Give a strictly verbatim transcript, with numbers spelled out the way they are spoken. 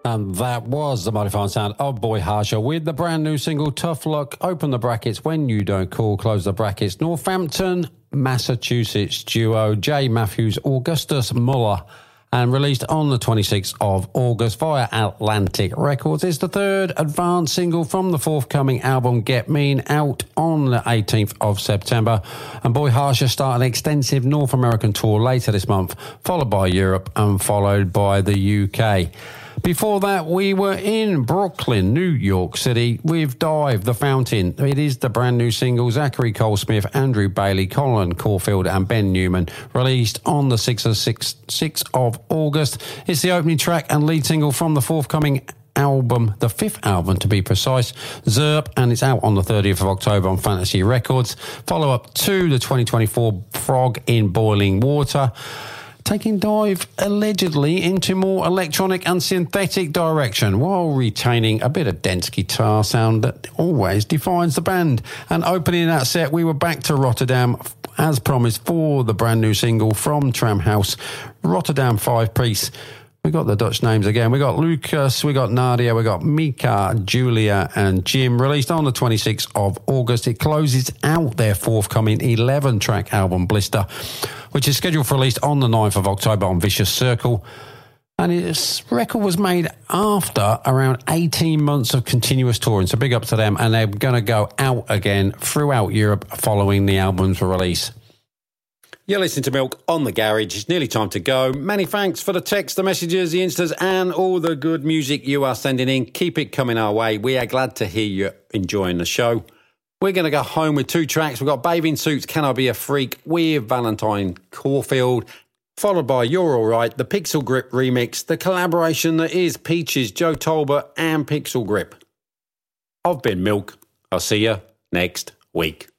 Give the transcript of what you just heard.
And that was the mighty fine sound of Boy Harsher with the brand new single Tough Luck. Open the brackets when you don't call, close the brackets. Northampton, Massachusetts duo J. Matthews, Augustus Muller, and released on the twenty-sixth of August via Atlantic Records. It's the third advanced single from the forthcoming album Get Mean, out on the eighteenth of September. And Boy Harsher start an extensive North American tour later this month, followed by Europe and followed by the U K. Before that, we were in Brooklyn, New York City, with Dive, The Fountain. It is the brand new single, Zachary Cole-Smith, Andrew Bailey, Colin Caulfield and Ben Newman, released on the sixth of August. It's the opening track and lead single from the forthcoming album, the fifth album to be precise, Zerp, and it's out on the thirtieth of October on Fantasy Records. Follow up to the twenty twenty-four Frog in Boiling Water, taking Dive allegedly into more electronic and synthetic direction while retaining a bit of dense guitar sound that always defines the band. And opening that set, we were back to Rotterdam as promised for the brand new single from Tramhouse, Rotterdam Five Piece. We got the Dutch names again. We got Lucas, we got Nadia, we got Mika, Julia and Jim, released on the twenty-sixth of August. It closes out their forthcoming eleven-track album, Blister, which is scheduled for release on the ninth of October on Vicious Circle. And its record was made after around eighteen months of continuous touring, so big up to them. And they're going to go out again throughout Europe following the album's release. You're listening to Milk on the Garage. It's nearly time to go. Many thanks for the text, the messages, the instas, and all the good music you are sending in. Keep it coming our way. We are glad to hear you enjoying the show. We're going to go home with two tracks. We've got Bathing Suits, Can I Be a Freak with Valentine Caulfield, followed by You're Alright, the Pixel Grip remix, the collaboration that is Peaches, Joe Tolbert, and Pixel Grip. I've been Milk. I'll see you next week.